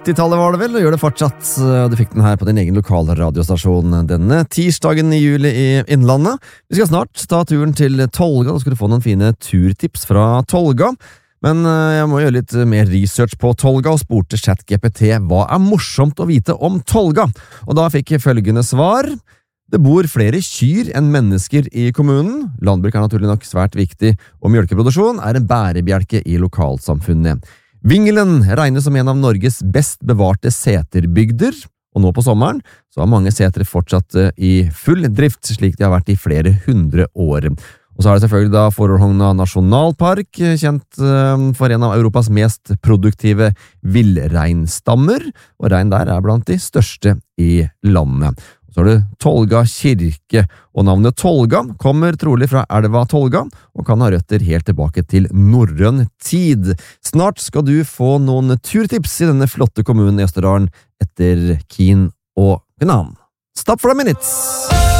90-tallet var det vel, og gjør det fortsatt. Du fikk den her på din egen lokale radiostasjon denne tirsdagen i juli i Innlandet. Vi skal snart ta turen til Tolga, da skal du få noen fine turtips fra Tolga. Men jeg må gjøre litt mer research på Tolga og spurte ChatGPT hva morsomt å vite om Tolga. Og da fikk jeg følgende svar. Det bor flere kyr enn mennesker i kommunen. Landbruk naturlig nok svært viktig, og mjølkeproduksjon en bærebjelke i lokalsamfunnet. Vingelen regnes som en av Norges best bevarte seterbygder, og nå på sommeren så har mange setere fortsatt i full drift, slik de har vært i flere 100 år. Og så det selvfølgelig da Forhogna nasjonalpark, kjent for en av Europas mest produktive villreinstammer, og rein der blant de største i landet. Så har du Tolga kirke, og navnet Tolga kommer trolig fra elva Tolga, og kan ha røtter helt tilbake til norrøn tid. Snart skal du få noen turtips i denne flotte kommunen i Østerdalen etter Keen og Gnan. Stop for a minute!